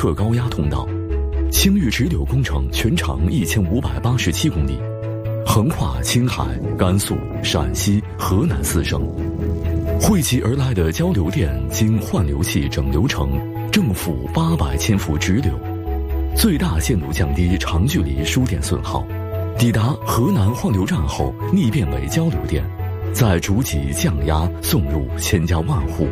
特高压通道。青玉直流工程全长1587公里，横跨青海、甘肃、陕西、河南4省。汇集而来的交流电经换流器整流成正负800千伏直流，最大限度降低长距离输电损耗。抵达河南换流站后逆变为交流电，再逐级降压送入千家万户。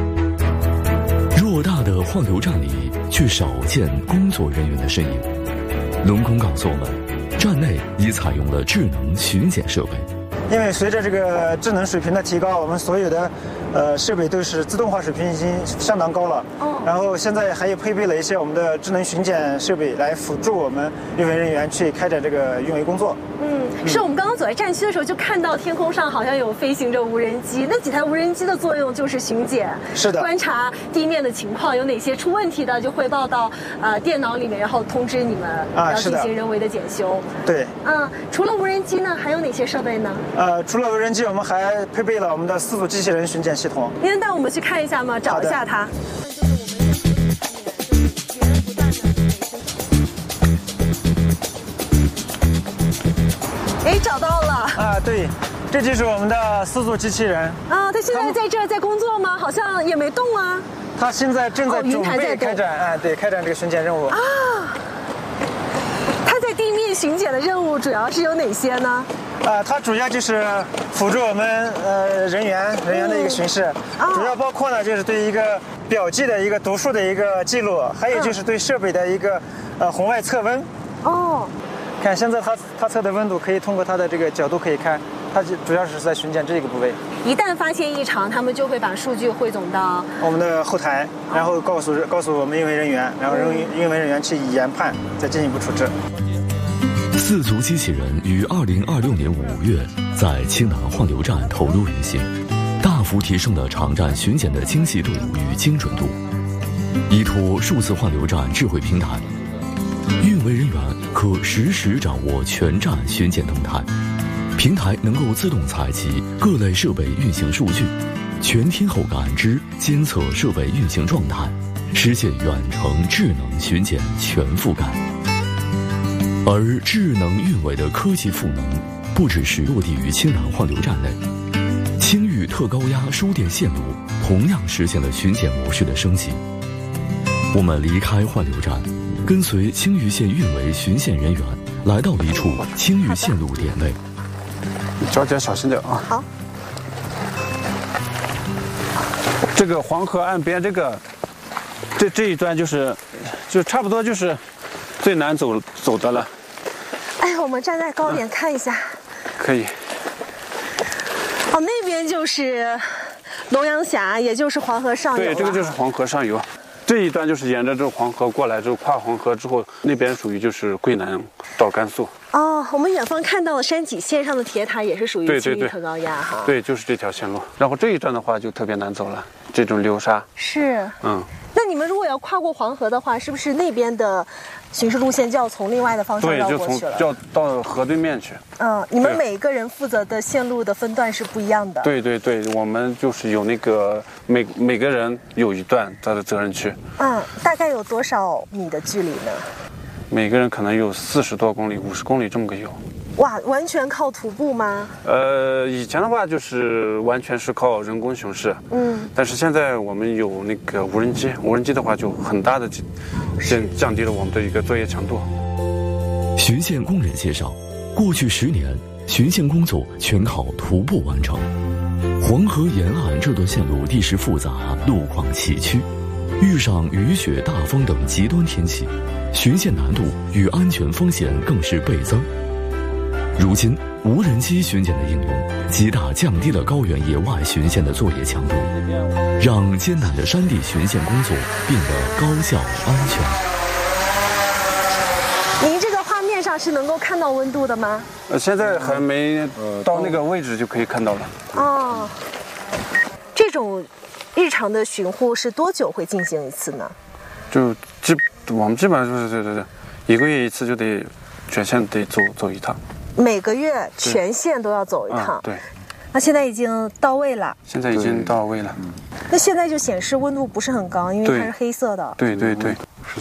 偌大的换流站里却少见工作人员的身影。龙工告诉我们，站内已采用了智能巡检设备。 因为随着这个智能水平的提高，我们所有的设备都是自动化水平已经相当高了。然后现在还有配备了一些我们的智能巡检设备来辅助我们运维人员去开展这个运维工作。 是我们刚刚走在站区的时候就看到天空上好像有飞行着无人机，那几台无人机的作用就是巡检， 是的， 观察地面的情况，有哪些出问题的就汇报到电脑里面，然后通知你们要进行人为的检修。 对， 除了无人机呢，还有哪些设备呢？ 除了无人机，我们还配备了我们的4组机器人巡检系统。 您能带我们去看一下吗？找一下它。哎，找到了。 对，这就是我们的4组机器人。 他现在在这儿在工作吗？好像也没动啊。 他现在正在准备开展，开展这个巡检任务。 他在地面巡检的任务主要是有哪些呢？ 它主要就是辅助我们人员的一个巡视，主要包括呢就是对一个表记的一个读数的一个记录，还有就是对设备的一个红外测温。看现在它测的温度可以通过它的这个角度可以看，它主要是在巡检这个部位。 一旦发现异常，他们就会把数据汇总到我们的后台，然后告诉我们运维人员，然后运维人员去研判，再进一步处置。 4组机器人于2026年5月在青南换流站投入运行，大幅提升了场站巡检的精细度与精准度。依托数字换流站智慧平台，运维人员可实时掌握全站巡检动态。平台能够自动采集各类设备运行数据，全天候感知监测设备运行状态，实现远程智能巡检全覆盖。而智能运维的科技赋能，不只是落地于青南换流站内，青玉特高压输电线路同样实现了巡检模式的升级。我们离开换流站，跟随青玉线运维巡线人员来到一处青玉线路点位。 脚点小心点啊！ 好。 这个黄河岸边这一段就差不多就是最难走的了。 哎，我们站在高点看一下。 可以。 那边就是龙阳峡，也就是黄河上游。 对，这个就是黄河上游。这一段就是沿着这黄河过来之后，跨黄河之后，那边属于就是桂南到甘肃。 我们远方看到的山脊线上的铁塔也是属于青玉特高压哈。 对，就是这条线路。然后这一段的话就特别难走了，这种流沙。 是。那你们如果要跨过黄河的话，是不是那边的巡视路线就要从另外的方向绕过去了？ 就要到河对面去。 你们每个人负责的线路的分段是不一样的。 对，我们就是有那个每个人有一段他的责任区。 大概有多少米的距离呢？ 每个人可能有40多公里、50公里这么个有。 哇，完全靠徒步吗？ 以前的话就是完全是靠人工巡视，但是现在我们有那个无人机的话就很大的降低了我们的一个作业强度。 巡线工人介绍，过去10年巡线工作全靠徒步完成。黄河沿岸这段线路地势复杂，路况崎岖，遇上雨雪大风等极端天气，巡线难度与安全风险更是倍增。如今无人机巡检的应用，极大降低了高原野外巡线的作业强度，让艰难的山地巡线工作变得高效安全。 您这个画面上是能够看到温度的吗？ 现在还没到那个位置就可以看到了。 这种日常的巡护是多久会进行一次呢？ 我们基本上就是1个月1次，就得全线得走一趟。 每个月全线都要走一趟。 对。 那现在已经到位了。 现在已经到位了。 那现在就显示温度不是很高，因为它是黑色的。 对。14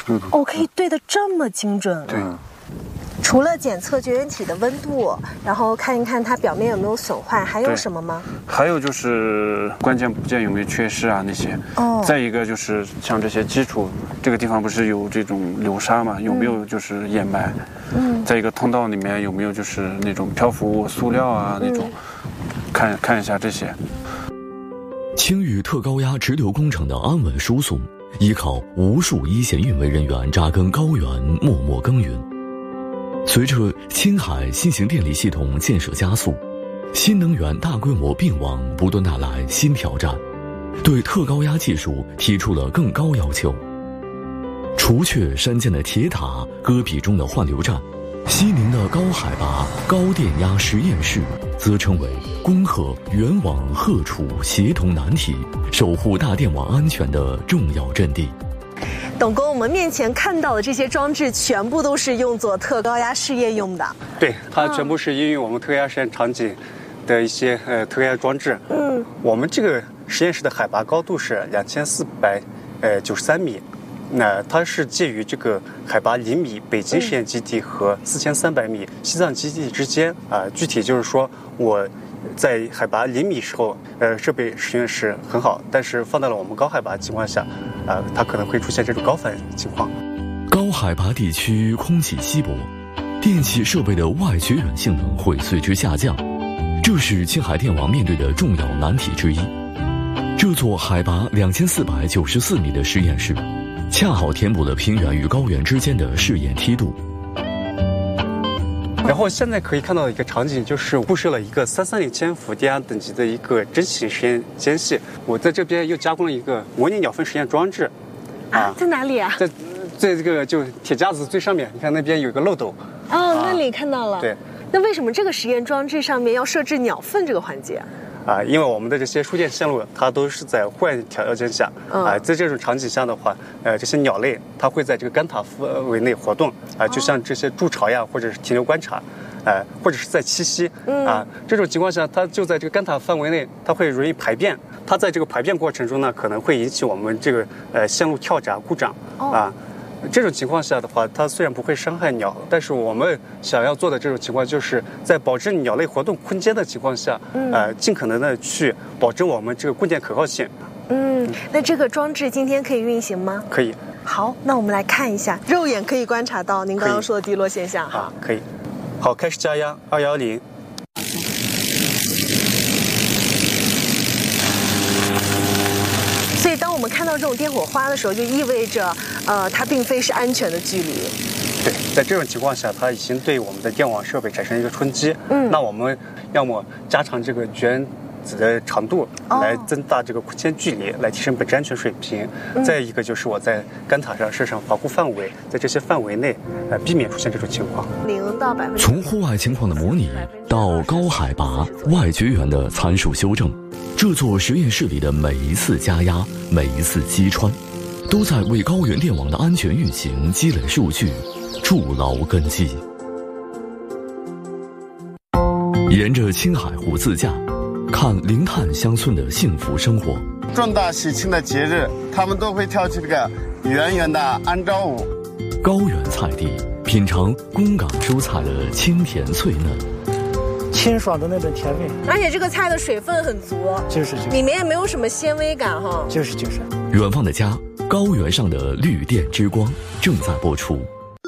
哦，可以对得这么精准。 对。 除了检测绝缘体的温度，然后看一看它表面有没有损坏，还有什么吗？ 还有就是关键部件有没有缺失啊那些。哦。再一个就是像这些基础，这个地方不是有这种流沙嘛，有没有就是掩埋？再一个通道里面有没有就是那种漂浮物、塑料啊那种，看一下这些。 青屿特高压直流工程的安稳输送，依靠无数一线运维人员扎根高原，默默耕耘。随着青海新型电力系统建设加速，新能源大规模并网不断带来新挑战，对特高压技术提出了更高要求。除却山间的铁塔、戈壁中的换流站，西宁的高海拔高电压实验室则成为攻克原网荷储协同难题、守护大电网安全的重要阵地。 董工，我们面前看到的这些装置全部都是用作特高压试验用的。 对，它全部是应用我们特高压实验场景的一些特高压装置。我们这个实验室的海拔高度是2493米，那它是介于这个海拔0米北京实验基地和4300米西藏基地之间啊。具体就是说我在海拔0米时候，设备实验室很好，但是放到了我们高海拔情况下，它可能会出现这种高反情况。 高海拔地区空气稀薄，电气设备的外绝缘性能会随之下降，这是青海电网面对的重要难题之一。这座海拔2494米的实验室，恰好填补了平原与高原之间的试验梯度。 然后现在可以看到的一个场景就是布设了一个330千伏电压等级的一个针型实验间隙，我在这边又加工了一个模拟鸟粪实验装置。 在哪里啊？ 在这个就铁架子最上面，你看那边有个漏斗。 那里看到了。 对。 那为什么这个实验装置上面要设置鸟粪这个环节？ 因为我们的这些输电线路，它都是在户外条件下，在这种场景下的话，这些鸟类它会在这个干塔范围内活动，就像这些筑巢呀，或者是停留观察，或者是在栖息，这种情况下，它就在这个干塔范围内，它会容易排便，它在这个排便过程中呢，可能会引起我们这个线路跳闸故障，这种情况下的话，它虽然不会伤害鸟，但是我们想要做的这种情况，就是在保证鸟类活动空间的情况下，尽可能的去保证我们这个供电可靠性。 那这个装置今天可以运行吗？ 可以。 好，那我们来看一下，肉眼可以观察到您刚刚说的滴落现象哈。 可以。好，开始加压210。 所以当我们看到这种电火花的时候，就意味着它并非是安全的距离。 对，在这种情况下，它已经对我们的电网设备产生一个冲击。那我们要么加长这个绝缘子的长度，来增大这个空间距离，来提升本质安全水平。再一个就是我在干塔上设上防护范围，在这些范围内，避免出现这种情况。 0到100%。 从户外情况的模拟到高海拔外绝缘的参数修正，这座实验室里的每一次加压，每一次击穿，都在为高原电网的安全运行积累数据，筑牢根基。沿着青海湖自驾，看零碳乡村的幸福生活。 重大喜庆的节日，他们都会跳起这个圆圆的安招舞。 高原菜地，品尝宫岗蔬菜的清甜脆嫩， 清爽的那种甜味。 而且这个菜的水分很足， 就是里面也没有什么纤维感哈。 就是。 远方的家，高原上的绿电之光正在播出。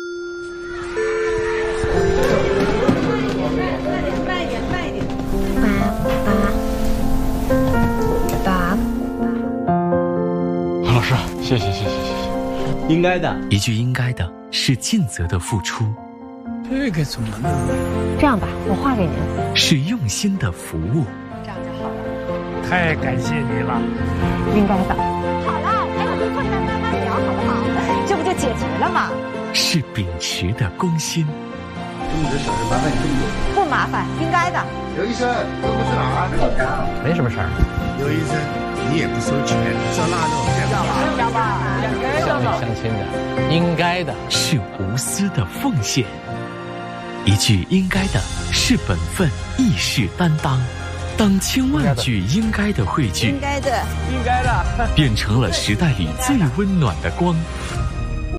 老师，谢谢。 应该的， 一句应该的是尽责的付出。 这个怎么弄？ 这样吧，我画给您。 是用心的服务。 这样就好了。 太感谢你了。 应该的。好了，还有个困难慢慢聊，好不好？这不就解决了吗？ 是秉持的公心。 你的小事麻烦你这么多。 不麻烦，应该的。 刘医生，这不是哪儿？ 没什么事儿。 刘医生，你也不收钱，照纳肉这样。 向你相亲的，应该的。 是无私的奉献。一句应该的是本分，亦是担当。当千万句应该的汇聚， 应该的， 变成了时代里最温暖的光。